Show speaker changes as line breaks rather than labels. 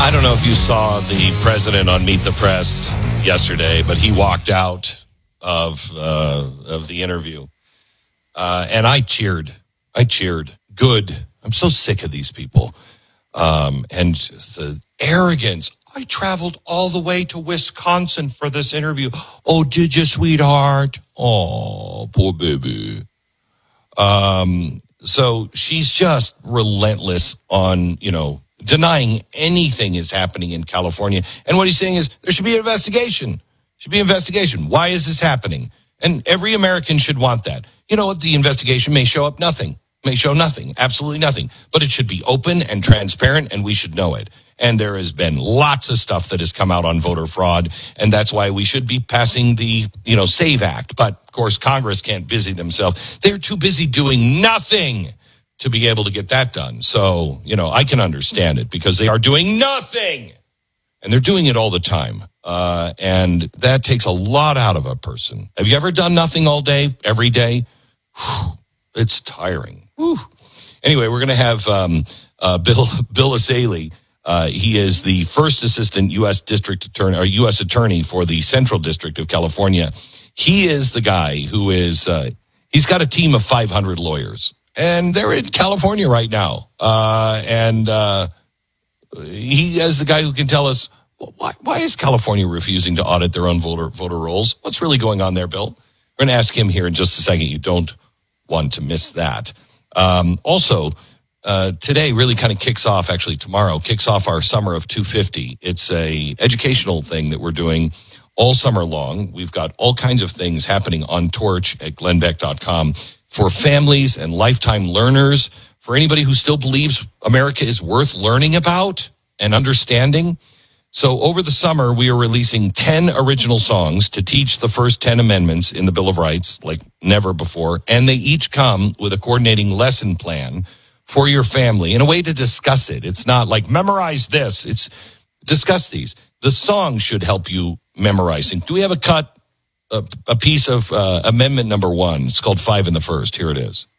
I don't know if you saw the president on Meet the Press yesterday, but he walked out of the interview, and I cheered. Good. I'm so sick of these people, and just the arrogance. I traveled all the way to Wisconsin for this interview. Oh, did you, sweetheart? Oh, poor baby. So she's just relentless on, denying anything is happening in California. And what he's saying is there should be an investigation. Why is this happening? And every American should want that. You know what? The investigation may show nothing, absolutely nothing. But it should be open and transparent, and we should know it. And there has been lots of stuff that has come out on voter fraud, and that's why we should be passing the, SAVE Act. But, of course, Congress can't busy themselves. They're too busy doing nothing to be able to get that done. So, I can understand it because they are doing nothing. And they're doing it all the time. And that takes a lot out of a person. Have you ever done nothing all day, every day? Whew, it's tiring. Whew. Anyway, we're going to have Bill Essayli. He is the first assistant U.S. district attorney or U.S. attorney for the Central District of California. He is the guy who is, he's got a team of 500 lawyers. And they're in California right now. He is the guy who can tell us, why is California refusing to audit their own voter rolls? What's really going on there, Bill? We're going to ask him here in just a second. You don't want to miss that. Also, today really kind of tomorrow kicks off our Summer of 250. It's a educational thing that we're doing all summer long. We've got all kinds of things happening on Torch at glennbeck.com for families and lifetime learners, for anybody who still believes America is worth learning about and understanding. So over the summer, we are releasing 10 original songs to teach the first 10 amendments in the Bill of Rights like never before. And they each come with a coordinating lesson plan for your family in a way to discuss it. It's not like memorize this. It's discuss these. The song should help you memorizing. Do we have a piece of amendment number 1? It's called 5 in the First. Here it is.